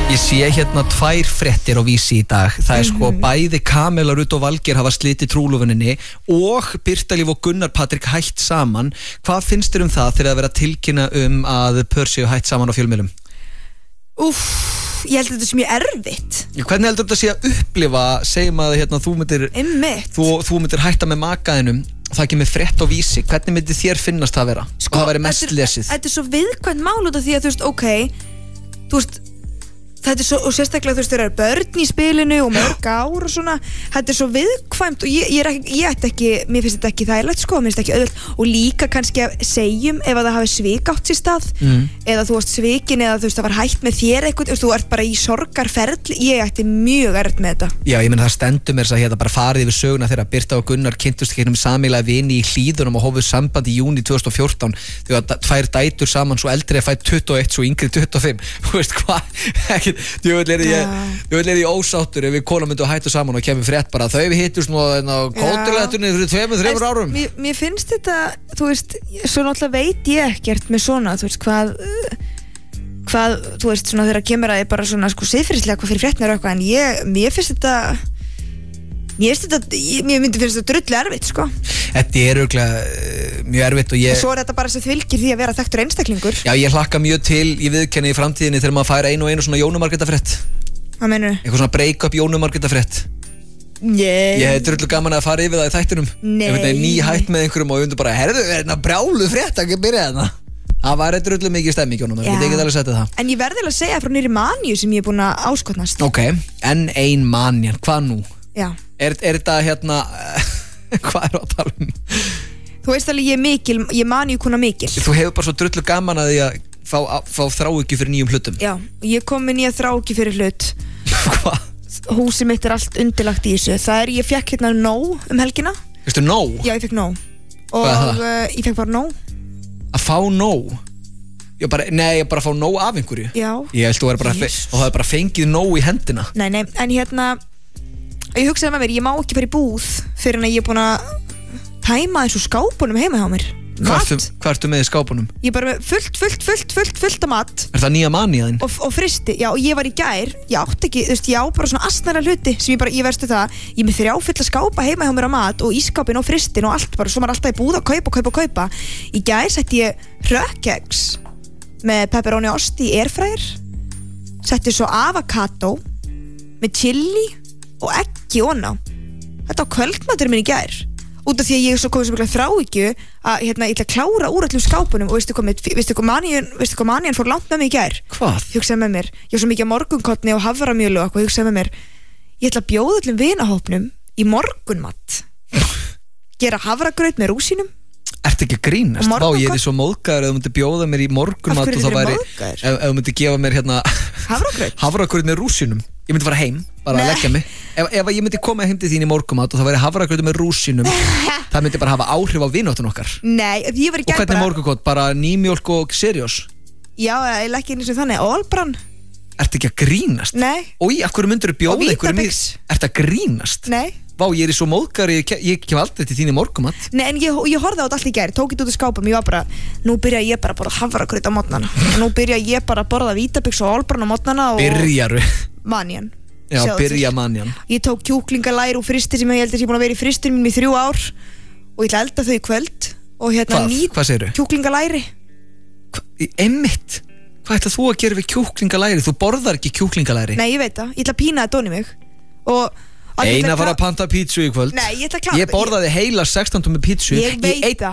Ég sé hérna 2 fréttir á Vísi í dag. Það sko bæði Kamela Rut og Valgeir hafa slitið trúlofuninni og Birta Líf og Gunnar Patrik hætt saman. Hvað finnst þér það þegar það vera að tilkynna að pör séu hætt saman á fjölmiðlum? Ég held að þetta sé mjög erfitt. Hvernig heldur þetta sé að upplifa, segjum að hérna, þú myndir hætta með makaðinum, það ekki með frétt á Vísi, hvernig myndi þér finnast það að vera? Sko, það væri mest lesið. Þetta svo viðkvæmt mál út af því að þetta svo, og sérstaklega þeir eru börn í spilinu og mörg ár og svona, þetta svo viðkvæmt og ég ætti ekki, mér finnst þetta ekki þægilegt sko, mér finnst ekki auðvöld og líka kannski að segjum ef að það hafi svik átt sér stað eða þú varst svikin eða það var hætt með þér eitthvað, þú ert bara í sorgarferli, ég ætti mjög erfitt með þetta. Já, ég menn það stendur mér að hérna bara farið yfir söguna þegar Birta og Gunnar kynntust gegnum sameiginlega vini í Hlíðunum og hófuðu samband í júní 2014 þegar 2 dætur saman, svo eldri fædd 21, svo yngri 25, þú veist hvað Ég vil ég ósáttur ef við konum myndum að hættu saman og kemur frétt bara þau við hittust nú á kótilættunni fyrir 2-3 árum. Mér finnst þetta, þú veist, svo náttúrulega veit ég ekkert með svona, þú veist, hvað þú veist, svona þegar kemur að ég bara svona sko siðferðislega hvað fyrir fréttnar og eitthvað en mér finnst þetta mér myndi finnst þetta drullu erfitt sko. Þetta örugglega mjög erfitt og svo þetta bara sem fylgir því að vera þekktur einstaklingur. Já, ég hlakka mjög til í viðkenni í framtíðinni þegar maður fær einu svona Jónu Margrétar frétt. Hvað meinarðu? Eitthvað svona break-up Jónu Margrétar frétt. Ég hef drullu gaman að fara yfir það í þættinum. Ef þetta ný hætt með einhverjum og undir bara herðu, brjálu frétt að byrja þarna. Það var drullu mikið stemming Jónu Margrét, ég get alveg sett það. En ég verði að segja frá nýri maníu sem ég búin að áskotnast. Ok, en ein manían, hvað nú? Já. Er þetta hérna hvað að tala Þú veist alveg ég mani kuna mikil. Þú hefur bara svo drullu gaman að því að fá þráhyggju fyrir nýjum hlutum. Já, ég kom með nýja þráhyggju fyrir hlut. Hvað? Húsið mitt allt undirlagt í þessu. Ég fekk hérna nóg helgina. Veistu nóg? Já, ég fekk nóg. Og ég fekk bara nóg. Að fá nóg? Ég bara fá nóg af einhverju. Já. Ég held þú og það bara fengið nóg í hendina. Nei, en hérna ég hugsaði með mér, ég má ekki fara í búð fyrir en ég er búin að tæma þessu skápunum heima hjá mér. Hvað ertu með í skápunum? Ég er bara með fullt af mat. Er það nýja maníðin? Og fristi, já, og ég var í gær, ég átti ekki, þú veist, ég á bara svona astnæra hluti sem ég verstu það, ég með 3 fulla skápa heima hjá mér á mat og ískápin og fristin og allt bara, svo maður alltaf í búð að kaupa. Í gær setti ég rökkeks með pepperoni og osti í airfryer, setti svo avokado með chili og ekki onna. Þetta á kvöldmatur minn í gær út af því að ég svo komið svo mikla þráhyggju að ég ætla að klára úr öllum skápunum og veistu hvað manían fór langt með mig í gær. Hvað? Hugsaði með mér, ég var svo mikið af morgunkotni og haframjölu og eitthvað, hugsaði með mér ég ætla að bjóða öllum vinahópnum í morgunmat gera havragraut með rúsínum. Ertu ekki að grínast? Vá, ég er svo móðgæður ef þú myndir bjóða mér í morgunmat og það væri ef þú myndir gefa mér hérna havragraut með rúsínum. Ég myndi fara heim, bara að leggja mig. Ef ég myndi koma heim til þín í morgunmat og það væri havragrautur með rúsínum, það myndi bara hafa áhrif á vináttunum okkar. Nei, ég var í gær bara. Og hvernig morgunkot? Bara nýmjólk og Seriós? Já, ég legg ekki eins og þannig, Olbrann. Ertu ekki að grínast? Nei. Og af hverju myndir þú bjóða einhverjum í? Ertu að grínast? Nei. Vá, ég er svo móðgæður, ég kem aldrei til þín í morgunmat. Nei, en ég horfði á þetta allt í gær, tók þetta út í skápum, ég var bara, nú byrja ég bara að borða havragraut á morgnana. Nú byrja ég bara að borða Vítabix og Olbrann á morgnana og byrjaru manían. Já, byrja manían. Ég tók kjúklingalæri og fristi sem ég held að ég búin að vera í fristinum í 3 ár og ég ætla að elda þau í kvöld og hérna Hvað segirðu? Kjúklingalæri. Einmitt. Hvað ætlar þú að gera við kjúklingalæri? Þú borðar ekki kjúklingalæri. Nei, ég veit það. Ég ætla að pína þetta onni mig. Og Eina að fara að panta pítsu í kvöld. Nei, ég ætla að klára. Ég borðaði heila 16 með pítsu. Ég veit það.